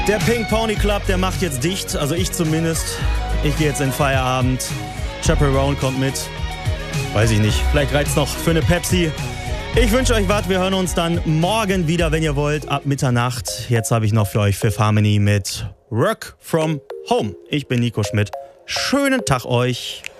Der Pink Pony Club, der macht jetzt dicht, also ich zumindest. Ich gehe jetzt in Feierabend. Chaperone kommt mit. Weiß ich nicht, vielleicht reizt noch für eine Pepsi. Ich wünsche euch was, wir hören uns dann morgen wieder, wenn ihr wollt, ab Mitternacht. Jetzt habe ich noch für euch Fifth Harmony mit Work From Home. Ich bin Nico Schmidt. Schönen Tag euch.